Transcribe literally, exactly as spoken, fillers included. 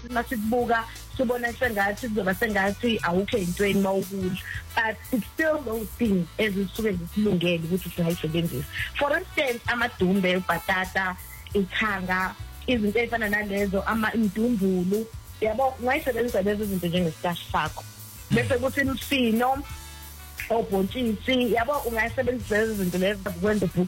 masibuka sibona sengathi kuzoba sengathi awukho entweni mawukudla, but it's still those things ezisuke zisilungele ukuthi singayisebenzisa. For instance, amadumbe, ubhatata, ithanga, izinto ezifana nalezo, ama imdumbulu, yabo ungayisebenzisa lezo zinto njenge-stash sakho. Bese kuthi imfino, obhontshisi, yabo ungayisebenzisa lezo zinto lezo ukwenza